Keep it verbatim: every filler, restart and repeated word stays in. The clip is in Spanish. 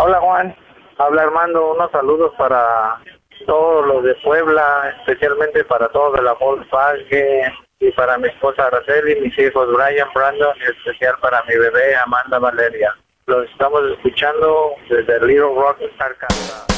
Hola Juan, habla Armando, unos saludos para todos los de Puebla, especialmente para todos de la Volkswagen y para mi esposa Araceli, mis hijos Brian, Brandon y especial para mi bebé Amanda Valeria. Los estamos escuchando desde Little Rock, Arkansas.